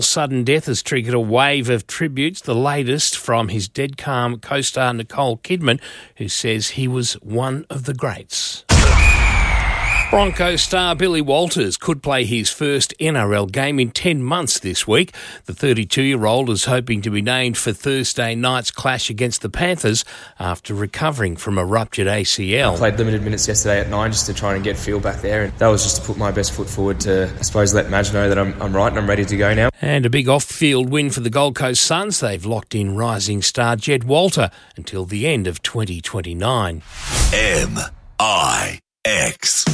Sudden death has triggered a wave of tributes, the latest from his dead calm co-star Nicole Kidman, who says he was one of the greats. Broncos star Billy Walters could play his first NRL game in 10 months this week. The 32-year-old is hoping to be named for Thursday night's clash against the Panthers after recovering from a ruptured ACL. I played limited minutes yesterday at 9 just to try and get feel back there, and that was just to put my best foot forward to, I suppose, let Madge know that I'm right and I'm ready to go now. And a big off-field win for the Gold Coast Suns. They've locked in rising star Jed Walter until the end of 2029. MIX.